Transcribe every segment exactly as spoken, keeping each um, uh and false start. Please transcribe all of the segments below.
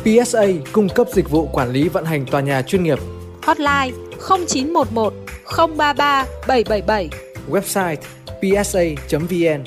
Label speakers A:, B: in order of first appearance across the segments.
A: pê ét a cung cấp dịch vụ quản lý vận hành tòa nhà chuyên nghiệp.
B: Hotline không chín một một không ba ba bảy bảy bảy.
A: Website pê ét a chấm vê en.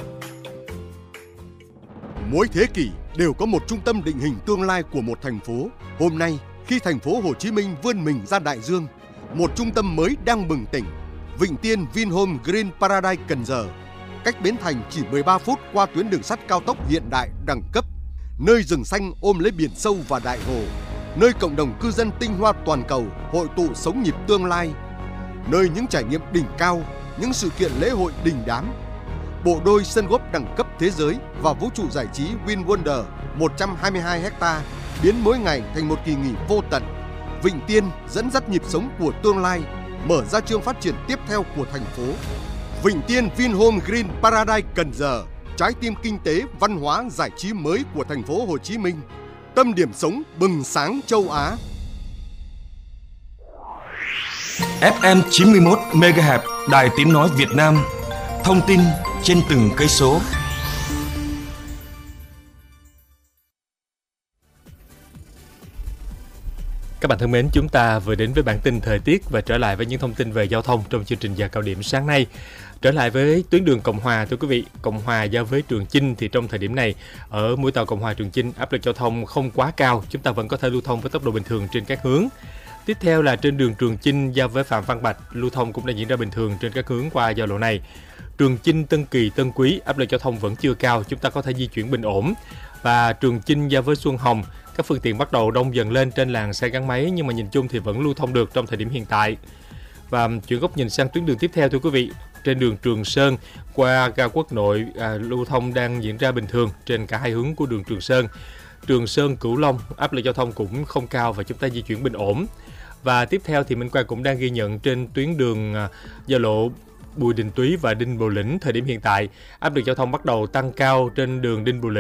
C: Mỗi thế kỷ đều có một trung tâm định hình tương lai của một thành phố. Hôm nay, khi thành phố Hồ Chí Minh vươn mình ra đại dương, một trung tâm mới đang bừng tỉnh. Vịnh Tiên Vinhome Green Paradise Cần Giờ, cách Bến Thành chỉ mười ba phút qua tuyến đường sắt cao tốc hiện đại đẳng cấp. Nơi rừng xanh ôm lấy biển sâu và đại hồ, nơi cộng đồng cư dân tinh hoa toàn cầu hội tụ sống nhịp tương lai, nơi những trải nghiệm đỉnh cao, những sự kiện lễ hội đình đám. Bộ đôi sân golf đẳng cấp thế giới và vũ trụ giải trí Win Wonder một trăm hai mươi hai héc-ta biến mỗi ngày thành một kỳ nghỉ vô tận. Vịnh Tiên dẫn dắt nhịp sống của tương lai, mở ra chương phát triển tiếp theo của thành phố. Vịnh Tiên Vinhome Green Paradise Cần Giờ, trái tim kinh tế, văn hóa, giải trí mới của thành phố Hồ Chí Minh, tâm điểm sống bừng sáng châu Á.
D: ép em chín mươi mốt mê ga héc, Đài Tiếng nói Việt Nam, thông tin trên từng cây số.
E: Các bạn thân mến, chúng ta vừa đến với bản tin thời tiết và trở lại với những thông tin về giao thông trong chương trình giờ cao điểm sáng nay. Trở lại với tuyến đường Cộng Hòa, thưa quý vị, Cộng Hòa giao với Trường Chinh thì trong thời điểm này ở mũi tàu Cộng Hòa Trường Chinh áp lực giao thông không quá cao, chúng ta vẫn có thể lưu thông với tốc độ bình thường trên các hướng. Tiếp theo là trên đường Trường Chinh giao với Phạm Văn Bạch, lưu thông cũng đã diễn ra bình thường trên các hướng qua giao lộ này. Trường Chinh Tân Kỳ Tân Quý áp lực giao thông vẫn chưa cao, chúng ta có thể di chuyển bình ổn. Và Trường Chinh giao với Xuân Hồng, các phương tiện bắt đầu đông dần lên trên làn xe gắn máy nhưng mà nhìn chung thì vẫn lưu thông được trong thời điểm hiện tại. Và chuyển góc nhìn sang tuyến đường tiếp theo thưa quý vị, trên đường Trường Sơn qua ga Quốc Nội à, lưu thông đang diễn ra bình thường trên cả hai hướng của đường Trường Sơn. Trường Sơn Cửu Long áp lực giao thông cũng không cao và chúng ta di chuyển bình ổn. Và tiếp theo thì Minh Quang cũng đang ghi nhận trên tuyến đường à, giao lộ Bùi Đình Túy và Đinh Bộ Lĩnh thời điểm hiện tại áp lực giao thông bắt đầu tăng cao trên đường Đinh Bộ Lĩnh.